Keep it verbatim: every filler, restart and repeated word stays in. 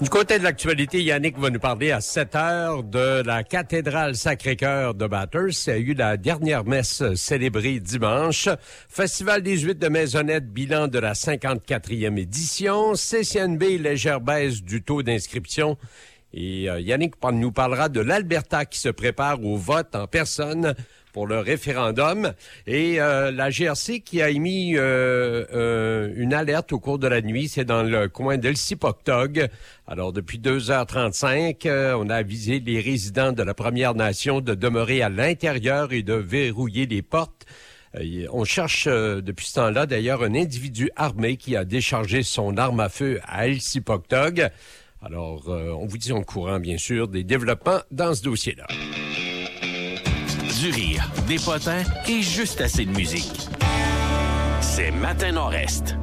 Du côté de l'actualité, Yannick va nous parler à sept heures de la cathédrale Sacré-Cœur de Bathurst. Il y a eu la dernière messe célébrée dimanche. Festival dix-huit de Maisonnette, bilan de la cinquante-quatrième édition. C C N B, légère baisse du taux d'inscription. Et euh, Yannick nous parlera de l'Alberta qui se prépare au vote en personne pour le référendum. Et euh, la G R C qui a émis euh, euh, une alerte au cours de la nuit, c'est dans le coin d'Elsipogtog. Alors, depuis deux heures trente-cinq, euh, on a avisé les résidents de la Première Nation de demeurer à l'intérieur et de verrouiller les portes. Euh, on cherche euh, depuis ce temps-là, d'ailleurs, un individu armé qui a déchargé son arme à feu à Elsipogtog. Alors, euh, on vous dit au courant, bien sûr, des développements dans ce dossier-là. Du rire, des potins et juste assez de musique. C'est Matin Nord-Est.